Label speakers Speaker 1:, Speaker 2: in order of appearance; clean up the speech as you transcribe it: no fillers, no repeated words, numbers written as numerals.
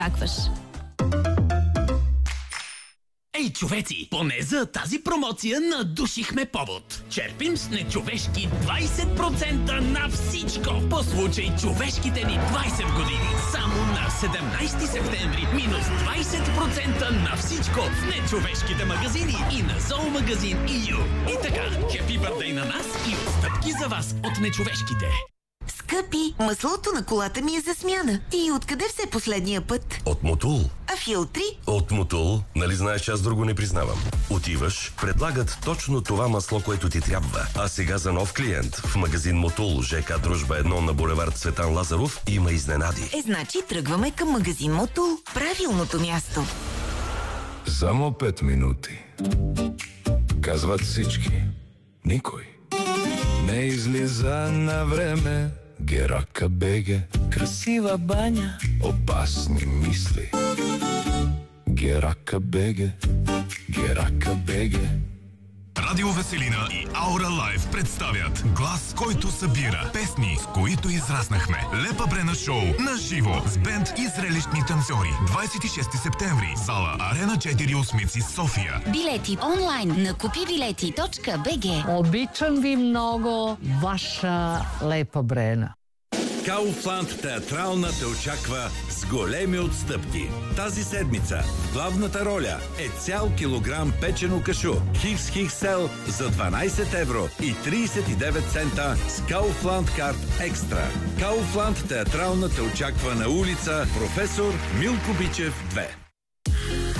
Speaker 1: Акваш.
Speaker 2: Ей, човеци, поне за тази промоция надушихме повод. Черпим с нечовешки 20% на всичко. По случай човешките ни 20 години. Само на 17 септември минус 20% на всичко в нечовешките магазини и на зоомагазин EU. И така, хепи бърдей на нас и отстъпки за вас от нечовешките.
Speaker 3: Скъпи, маслото на колата ми е за смяна. И откъде взе последния път?
Speaker 4: От Мотул.
Speaker 3: А филтри?
Speaker 4: От Мотул. Нали знаеш, че аз друго не признавам. Отиваш, предлагат точно това масло, което ти трябва. А сега за нов клиент в магазин Мотул, ЖК Дружба 1 на булевард Цветан Лазаров има изненади.
Speaker 3: Значи тръгваме към магазин Мотул. Правилното място.
Speaker 5: Само 5 минути. Казват всички. Никой не излиза на време. Герака беге. Красива баня. Опасни мисли. Герака беге. Герака беге.
Speaker 6: Радио Веселина и Аура Лайв представят глас, който събира песни, с които израснахме. Лепа Брена шоу на живо с бенд и зрелищни танцори. 26 септември. Зала Арена 4 Осмици, София.
Speaker 1: Билети онлайн на купибилети.bg.
Speaker 7: Обичам ви много, ваша Лепа Брена.
Speaker 8: Kaufland театрална те очаква с големи отстъпки. Тази седмица в главната роля е цял килограм печено кашу. Хикс-хиксел за 12 евро и 39 цента с Kaufland карт екстра. Kaufland театрална те очаква на улица Професор Милко Бичев 2.